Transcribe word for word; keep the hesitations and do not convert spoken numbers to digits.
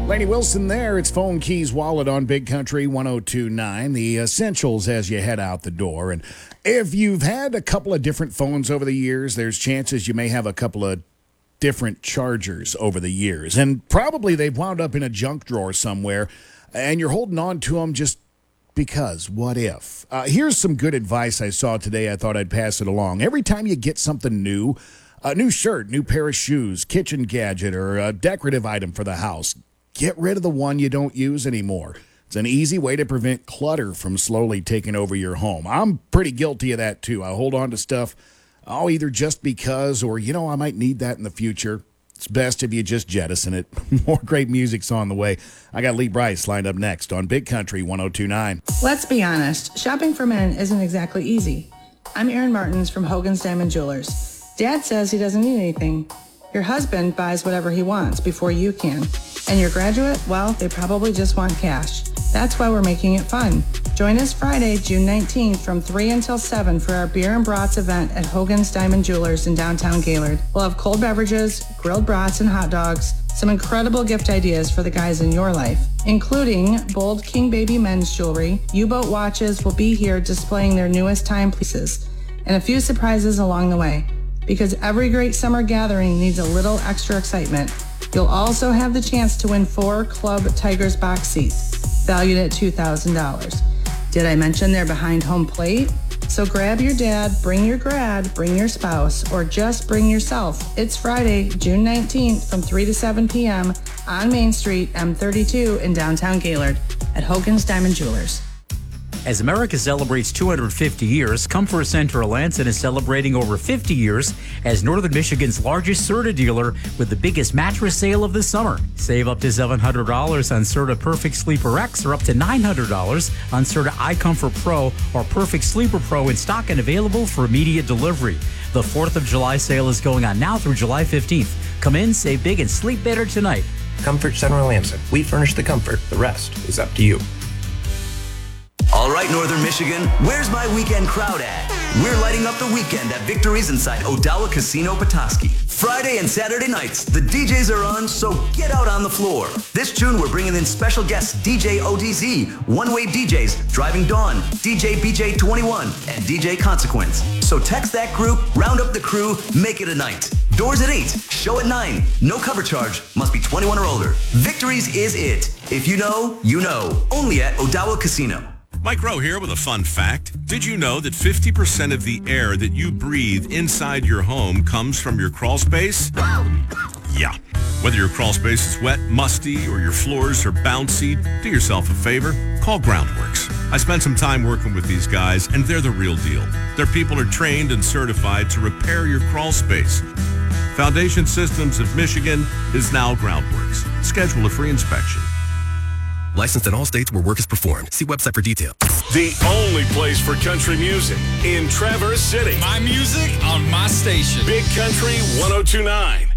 Lainey Wilson there. It's Phone Keys Wallet on Big Country one oh two point nine. The essentials as you head out the door. And if you've had a couple of different phones over the years, there's chances you may have a couple of different chargers over the years. And probably they've wound up in a junk drawer somewhere, and you're holding on to them just because. What if? Uh, here's some good advice I saw today. I thought I'd pass it along. Every time you get something new, a new shirt, new pair of shoes, kitchen gadget, or a decorative item for the house, get rid of the one you don't use anymore. It's an easy way to prevent clutter from slowly taking over your home. I'm pretty guilty of that, too. I hold on to stuff, oh, either just because or, you know, I might need that in the future. It's best if you just jettison it. More great music's on the way. I got Lee Bryce lined up next on Big Country one oh two point nine. Let's be honest. Shopping for men isn't exactly easy. I'm Erin Martins from Hogan's Diamond Jewelers. Dad says he doesn't need anything. Your husband buys whatever he wants before you can. And your graduate, well, they probably just want cash. That's why we're making it fun. Join us Friday, June nineteenth from three until seven for our Beer and Brats event at Hogan's Diamond Jewelers in downtown Gaylord. We'll have cold beverages, grilled brats and hot dogs, some incredible gift ideas for the guys in your life, including bold King Baby men's jewelry. U-Boat watches will be here displaying their newest timepieces, and a few surprises along the way. Because every great summer gathering needs a little extra excitement. You'll also have the chance to win four Club Tigers box seats, valued at two thousand dollars. Did I mention they're behind home plate? So grab your dad, bring your grad, bring your spouse, or just bring yourself. It's Friday, June nineteenth from three to seven p.m. on Main Street, M thirty-two in downtown Gaylord at Hogan's Diamond Jewelers. As America celebrates two hundred fifty years, Comfort Center Lansing is celebrating over fifty years as Northern Michigan's largest Serta dealer with the biggest mattress sale of the summer. Save up to seven hundred dollars on Serta Perfect Sleeper X or up to nine hundred dollars on Serta iComfort Pro or Perfect Sleeper Pro in stock and available for immediate delivery. The fourth of July sale is going on now through July fifteenth. Come in, save big, and sleep better tonight. Comfort Center Lansing. We furnish the comfort. The rest is up to you. All right, Northern Michigan, where's my weekend crowd at? We're lighting up the weekend at Victory's inside Odawa Casino Petoskey. Friday and Saturday nights, the D Js are on, so get out on the floor. This June, we're bringing in special guests D J O D Z, One Wave D Js, Driving Dawn, D J B J twenty-one, and D J Consequence. So text that group, round up the crew, make it a night. Doors at eight, show at nine. No cover charge, must be twenty-one or older. Victory's is it. If you know, you know. Only at Odawa Casino. Mike Rowe here with a fun fact. Did you know that fifty percent of the air that you breathe inside your home comes from your crawl space? Yeah. Whether your crawl space is wet, musty, or your floors are bouncy, do yourself a favor. Call Groundworks. I spent some time working with these guys, and they're the real deal. Their people are trained and certified to repair your crawl space. Foundation Systems of Michigan is now Groundworks. Schedule a free inspection. Licensed in all states where work is performed. See website for details. The only place for country music in Traverse City. My music on my station. Big Country one oh two point nine.